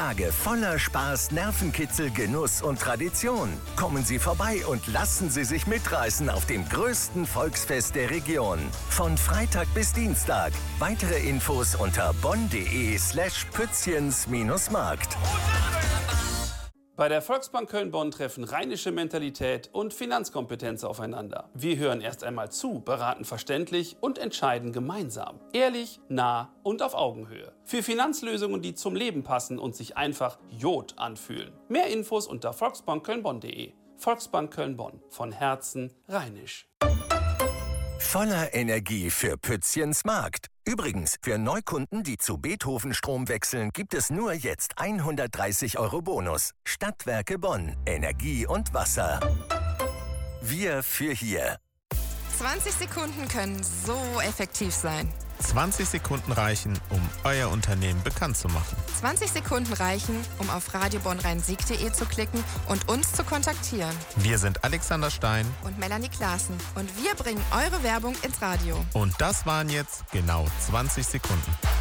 Tage voller Spaß, Nervenkitzel, Genuss und Tradition. Kommen Sie vorbei und lassen Sie sich mitreißen auf dem größten Volksfest der Region. Von Freitag bis Dienstag. Weitere Infos unter bonn.de/Pützchens-Markt. Bei der Volksbank Köln-Bonn treffen rheinische Mentalität und Finanzkompetenz aufeinander. Wir hören erst einmal zu, beraten verständlich und entscheiden gemeinsam. Ehrlich, nah und auf Augenhöhe. Für Finanzlösungen, die zum Leben passen und sich einfach Jod anfühlen. Mehr Infos unter volksbankkölnbonn.de. Volksbank Köln-Bonn. Von Herzen rheinisch. Voller Energie für Pützchens Markt. Übrigens, für Neukunden, die zu Beethoven Strom wechseln, gibt es nur jetzt 130 € Bonus. Stadtwerke Bonn. Energie und Wasser. Wir für hier. 20 Sekunden können so effektiv sein. 20 Sekunden reichen, um euer Unternehmen bekannt zu machen. 20 Sekunden reichen, um auf radiobonnrhein-sieg.de zu klicken und uns zu kontaktieren. Wir sind Alexander Stein und Melanie Klaassen und wir bringen eure Werbung ins Radio. und das waren jetzt genau 20 Sekunden.